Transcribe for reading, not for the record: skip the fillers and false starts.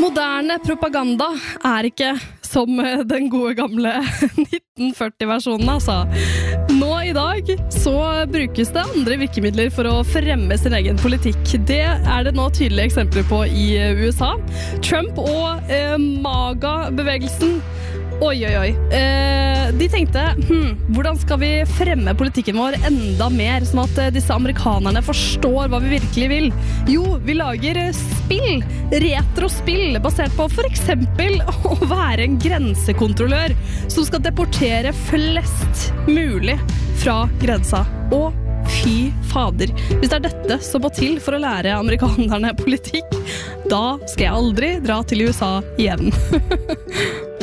Moderne propaganda ikke som den gode gamle 1940-versjonen, altså. Nå i dag så brukes det andre virkemidler for å fremme sin egen politikk. Det det nå tydelige eksempler på i USA. Trump og MAGA-bevegelsen. Oi. De tenkte, hvordan skal vi fremme politikken vår enda mer, sånn at disse amerikanerne forstår hva vi virkelig vil? Jo, vi lager spill, retrospill, basert på for eksempel å være en grensekontrollør som skal deportere flest mulig fra grensa. Og fy fader, hvis det dette som må til for å lære amerikanerne politikk, da skal jeg aldri dra til USA igjen.